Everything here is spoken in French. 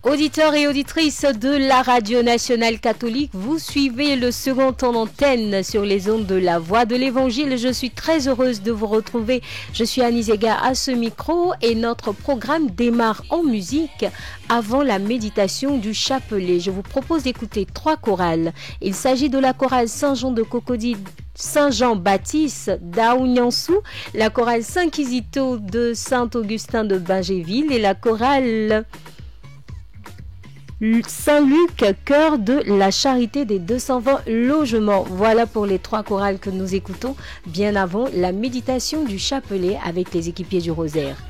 Auditeurs et auditrices de la Radio Nationale Catholique, vous suivez le second temps d'antenne sur les ondes de la Voix de l'Évangile. Je suis très heureuse de vous retrouver. Je suis Annie Zega à ce micro et notre programme démarre en musique avant la méditation du chapelet. Je vous propose d'écouter 3 chorales. Il s'agit de la chorale Saint-Jean de Cocody, Saint-Jean-Baptiste d'Aouniansou, la chorale Saint-Quisito de Saint-Augustin de Bingéville et la chorale Saint-Luc, cœur de la charité des 220 logements. Voilà pour les 3 chorales que nous écoutons bien avant la méditation du chapelet avec les équipiers du rosaire.